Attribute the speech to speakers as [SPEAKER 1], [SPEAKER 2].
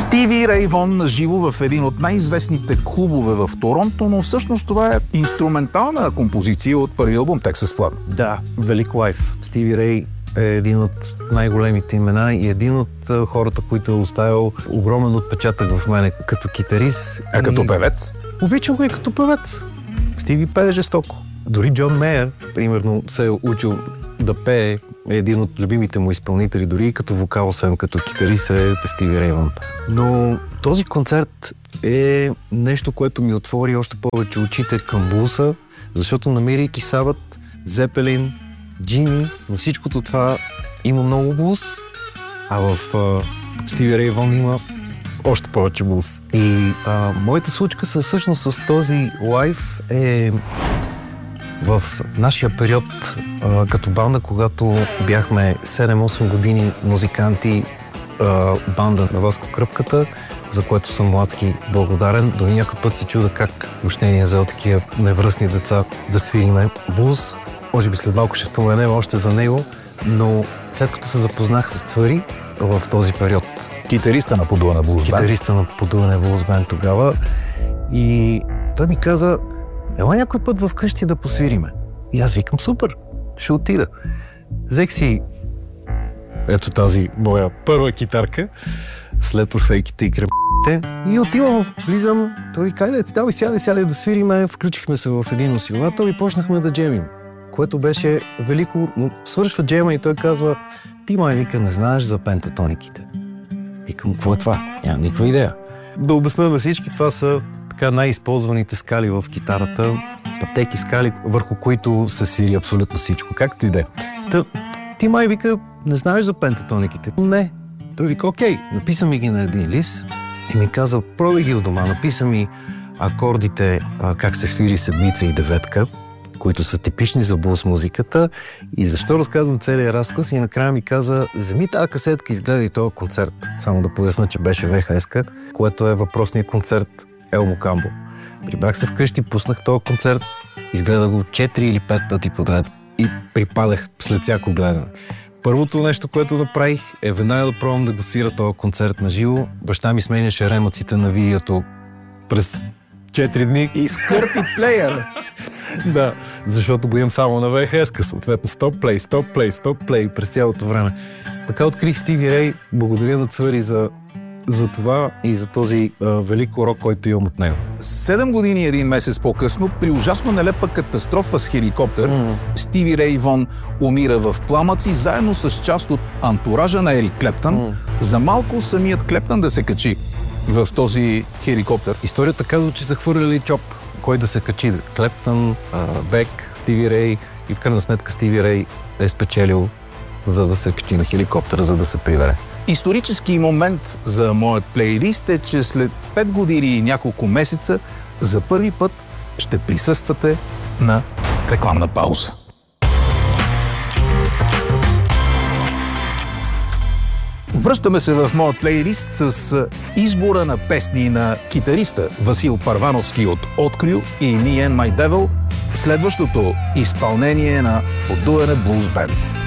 [SPEAKER 1] Стиви Рей Вон на живо в един от най-известните клубове в Торонто, но всъщност това е инструментална композиция от първи албум Texas Flood.
[SPEAKER 2] Да, велик лайф. Стиви Рей е един от най-големите имена и един от хората, които е оставил огромен отпечатък в мене като китарист.
[SPEAKER 1] А като певец?
[SPEAKER 2] Обичам го и като певец. Стиви пее жестоко. Дори Джон Мейер, примерно, се е учил да пее, е един от любимите му изпълнители, дори и като вокал, освен като китарист е Стиви Рей Вон. Но този концерт е нещо, което ми отвори още повече очите към блуса, защото намирайки Сабът, Зепелин, Джини, но всичкото това има много блуз, а в Стиви Рей Вон има още повече блуз. И моята случка всъщност с този лайф е в нашия период като банда, когато бяхме 7-8 години музиканти, банда на Васко Кръпката, за което съм младски благодарен. Дори някой път се чуда как въобще ни е взел такива невръстни деца да свириме блуз. Може би след малко ще споменем още за него, но след като се запознах с Цвари в този период.
[SPEAKER 1] Китариста на Подуване Блуз Бенд.
[SPEAKER 2] Китариста на Подуване Блуз Бенд тогава. И той ми каза: ела някой път вкъщи да посвириме. И аз викам: супер, ще отида. Взех си ето тази моя първа китарка, след орфейките и кръпите, и отивам, влизам. Той ви каза: давай сядай да свириме. Включихме се в един усилвател и почнахме да джемим, което беше велико. Но свършва джема и той казва: ти, май, вика, не знаеш за пентатониките. Викам: какво е това? Нямам никаква идея. Да обясня на всички, това са така най-използваните скали в китарата, пътеки скали, върху които се свири абсолютно всичко. Както и да е. Ти, май, вика, не знаеш за пентатониките? Не. Той вика: окей, написа ми ги на един лист и ми каза: пробай ги от дома, написа ми акордите, как се свири седмица и деветка, които са типични за блуз музиката, и защо разказвам целият разказ, и накрая ми каза: вземи тази касетка, изгледай този концерт. Само да поясна, че беше VHS-ка, което е въпросният концерт Елмо Камбо. Прибрах се вкъщи, пуснах този концерт, изгледах го 4 или 5 пъти подред и припадах след всяко гледане. Първото нещо, което направих, е веднага да пробвам да го свира този концерт на живо. Баща ми сменяше ремъците на видеото през 4 дни.
[SPEAKER 1] И скърпи плеер.
[SPEAKER 2] Да, защото го имам само на VHS-ка, съответно стоп-плей през цялото време. Така открих Стиви Рей. Благодаря на Цвари за това и за този велик урок, който имам от него.
[SPEAKER 1] 7 години и 1 месец по-късно, при ужасно нелепа катастрофа с хеликоптер, Стиви Рей Вон умира в пламъци, заедно с част от антуража на Ерик Клептън. За малко самият Клептън да се качи в този хеликоптер.
[SPEAKER 2] Историята казва, че са хвърляли чоп. Кой да се качи? Клептън, Бек, Стиви Рей, и в крайна сметка Стиви Рей е спечелил, за да се качи на хеликоптера, за да се прибере.
[SPEAKER 1] Исторически момент за моят плейлист е, че след 5 години и няколко месеца за първи път ще присъствате на рекламна пауза. Връщаме се в моят плейлист с избора на песни на китариста Васил Парвановски от Открю и Me and My Devil, следващото изпълнение на Подуване Блуз Бенд.